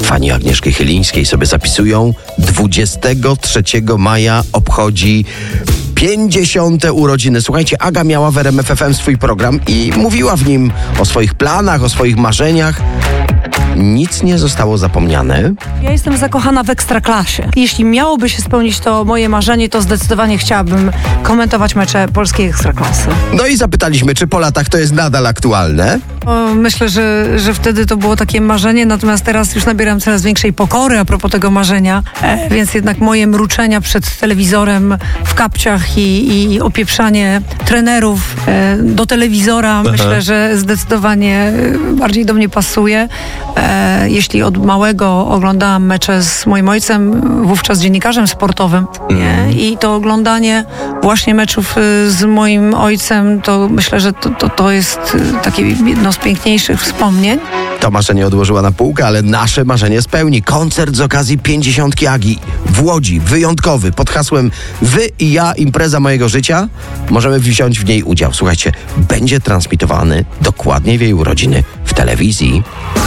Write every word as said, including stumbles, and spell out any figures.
Fani Agnieszki Chylińskiej sobie zapisują. dwudziestego trzeciego maja obchodzi pięćdziesiąte urodziny. Słuchajcie, Aga miała w R M F F M swój program i mówiła w nim o swoich planach, o swoich marzeniach. Nic nie zostało zapomniane. Ja jestem zakochana w Ekstraklasie. Jeśli miałoby się spełnić to moje marzenie, to zdecydowanie chciałabym komentować mecze polskiej Ekstraklasy. No i zapytaliśmy, czy po latach to jest nadal aktualne? O, myślę, że, że wtedy to było takie marzenie, natomiast teraz już nabieram coraz większej pokory a propos tego marzenia, e, więc jednak moje mruczenia przed telewizorem w kapciach i, i opieprzanie trenerów e, do telewizora, Aha. myślę, że zdecydowanie bardziej do mnie pasuje. E, jeśli od małego oglądałam mecze z moim ojcem, wówczas dziennikarzem sportowym, nie? I to oglądanie właśnie meczów z moim ojcem, to myślę, że to, to, to jest takie jedno z piękniejszych wspomnień. To marzenie odłożyła na półkę, ale nasze marzenie spełni. Koncert z okazji pięćdziesiątki Agi w Łodzi, wyjątkowy, pod hasłem Wy i ja, impreza mojego życia. Możemy wziąć w niej udział. Słuchajcie, będzie transmitowany dokładnie w jej urodziny w telewizji.